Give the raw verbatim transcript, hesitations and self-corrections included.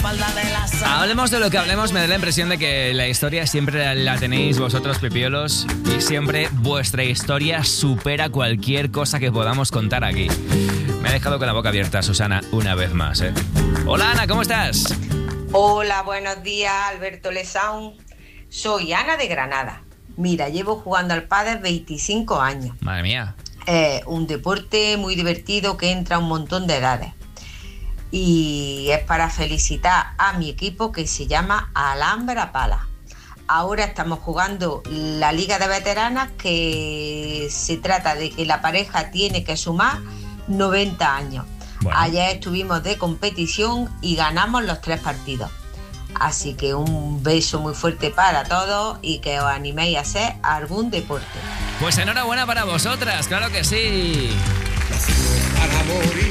falda de la sal. Hablemos de lo que hablemos, me da la impresión de que la historia siempre la tenéis vosotros, pipiolos, y siempre vuestra historia supera cualquier cosa que podamos contar aquí. Me ha dejado con la boca abierta, Susana, una vez más, ¿eh? Hola, Ana, ¿cómo estás? Hola, buenos días, Alberto Lesaun. Soy Ana de Granada. Mira, llevo jugando al pádel veinticinco años. Madre mía. Es un deporte muy divertido que entra a un montón de edades. Y es para felicitar a mi equipo que se llama Alhambra Pala. Ahora estamos jugando la Liga de Veteranas, que se trata de que la pareja tiene que sumar noventa años. Bueno. Ayer estuvimos de competición y ganamos los tres partidos. Así que un beso muy fuerte para todos y que os animéis a hacer algún deporte. Pues enhorabuena para vosotras, claro que sí. Para morir.